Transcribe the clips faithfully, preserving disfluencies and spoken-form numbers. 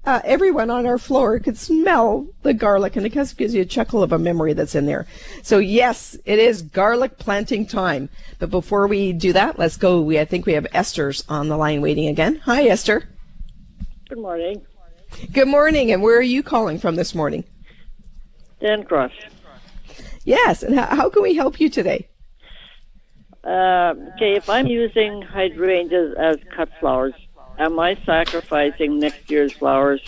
uh, everyone on our floor could smell the garlic, and it just gives you a chuckle of a memory that's in there. So yes, it is garlic planting time. But before we do that, let's go. We I think we have Esther's on the line waiting again. Hi, Esther. Good morning. Good morning. And where are you calling from this morning? Dan Cross. Yes. And how, how can we help you today? Uh, okay, if I'm using hydrangeas as cut flowers, am I sacrificing next year's flowers?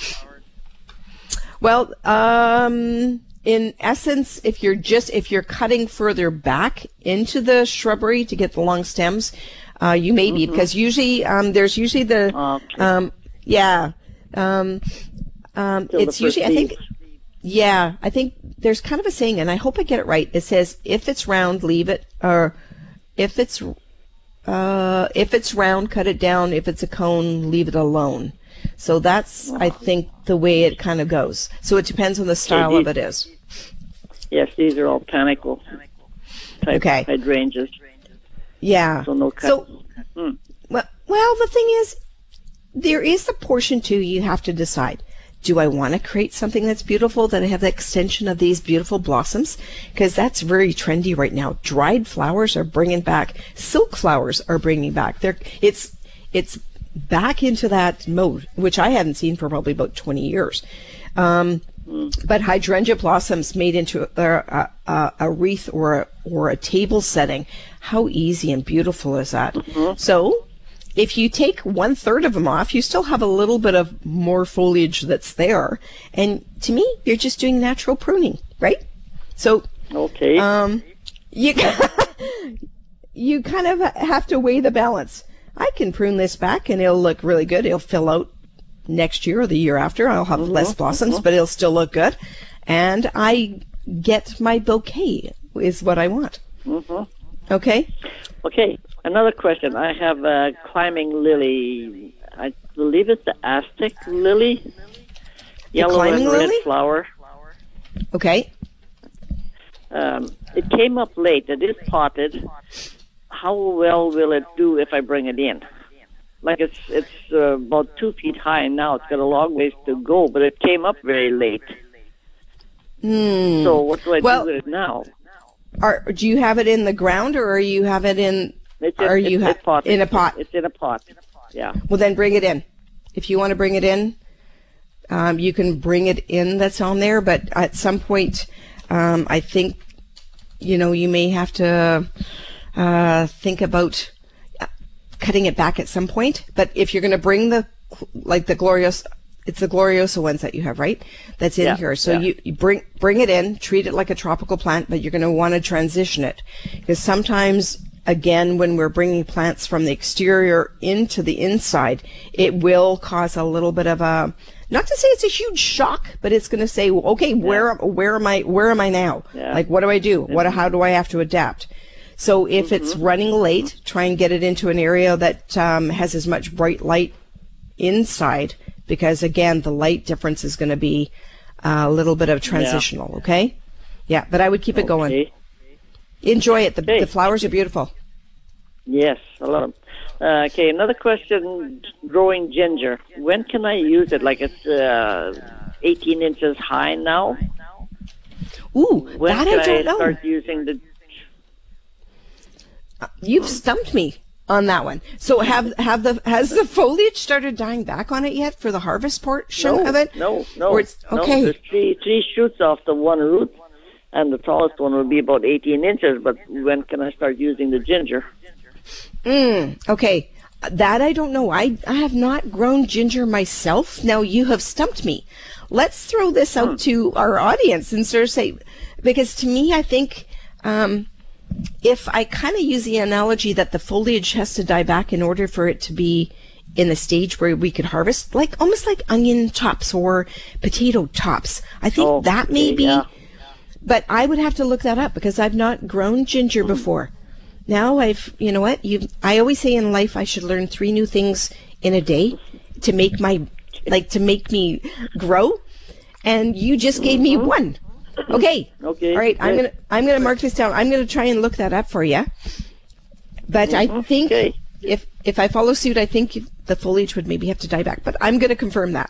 Well, um, in essence, if you're just if you're cutting further back into the shrubbery to get the long stems, uh, you may be, mm-hmm. because usually um, there's usually the okay. um, yeah um, um, it's usually I think yeah I think there's kind of a saying, and I hope I get it right. It says if it's round, leave it, or if it's uh, if it's round, cut it down. If it's a cone, leave it alone. So that's, I think, the way it kind of goes. So it depends on the style okay, these, of it is. Yes, these are all panicle type okay. hydrangeas. Yeah. So no cut. So, hmm. well, well, the thing is, there is the portion too you have to decide. Do I want to create something that's beautiful, that I have the extension of these beautiful blossoms? Because that's very trendy right now. Dried flowers are bringing back, silk flowers are bringing back. They're, it's, it's back into that mode, which I haven't seen for probably about twenty years. Um, mm. But hydrangea blossoms made into a, a, a wreath or a, or a table setting, how easy and beautiful is that? Mm-hmm. So, if you take one third of them off, you still have a little bit of more foliage that's there. And to me, you're just doing natural pruning, right? So, okay. Um, you you kind of have to weigh the balance. I can prune this back and it'll look really good. It'll fill out next year or the year after. I'll have mm-hmm. less blossoms, mm-hmm. but it'll still look good. And I get my bouquet is what I want. Mm-hmm. Okay? Okay. Another question. I have a climbing lily. I believe it's the Aztec lily. Yellow and red lily? Flower. Okay. Um, it came up late. It is potted. How well will it do if I bring it in? Like it's it's uh, about two feet high now. It's got a long ways to go, but it came up very late. Mm. So what do I well, do with it now? Are, do you have it in the ground, or are you have it in? It's in, are it's, you ha- it's pot. in a pot? It's in a pot. Yeah. Well, then bring it in. If you want to bring it in, um, you can bring it in. That's on there, but at some point, um, I think, you know, you may have to uh, think about cutting it back at some point. But if you're going to bring the, like the Glorious, it's the Gloriosa ones that you have, right? That's in yeah, here. So yeah. you, you bring bring it in, treat it like a tropical plant, but you're going to want to transition it, because sometimes, again, when we're bringing plants from the exterior into the inside, it will cause a little bit of a, not to say it's a huge shock, but it's going to say, okay, yeah. where where am I where am I now? Yeah. Like, what do I do? What how do I have to adapt? So if mm-hmm. it's running late, try and get it into an area that um, has as much bright light inside, because again, the light difference is going to be a little bit of transitional. Yeah. Okay, yeah, but I would keep it okay. going. Enjoy it. The, okay. the flowers are beautiful. Yes, I love them. Uh, okay, another question. Growing ginger. When can I use it? Like it's uh, eighteen inches high now. Ooh, when that can I don't I know. Start using the. You've stumped me on that one. So have have the has the foliage started dying back on it yet for the harvest portion no, of it? No, no, or it's, okay. no. There's three three shoots off the one root, and the tallest one will be about eighteen inches. But when can I start using the ginger? Mm, okay, that I don't know. I I have not grown ginger myself. Now you have stumped me. Let's throw this out hmm. to our audience and sort of say, because to me, I think. Um, If I kind of use the analogy that the foliage has to die back in order for it to be in a stage where we could harvest, like almost like onion tops or potato tops, I think oh, that may okay, be, yeah. but I would have to look that up because I've not grown ginger mm. before. Now I've, you know what, you. I always say in life I should learn three new things in a day to make my, like to make me grow, and you just gave me mm-hmm. one. Okay. Okay. All right. I'm gonna I'm gonna mark this down. I'm gonna try and look that up for you. But mm-hmm. I think okay. if if I follow suit, I think the foliage would maybe have to die back. But I'm gonna confirm that.